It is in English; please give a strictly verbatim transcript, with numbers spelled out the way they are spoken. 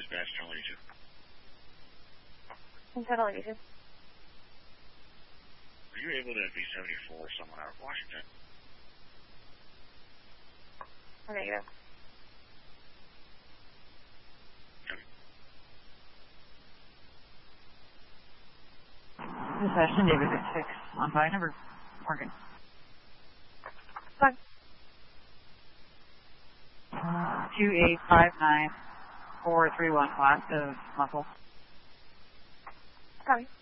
dispatch, Channel eighty-two. Channel eighty-two. Are you able to B seventy-four someone out of Washington? Negative. Dispatch to David six on by number Morgan. Fine. Uh, two eight five nine four three one, class of muscle. Copy.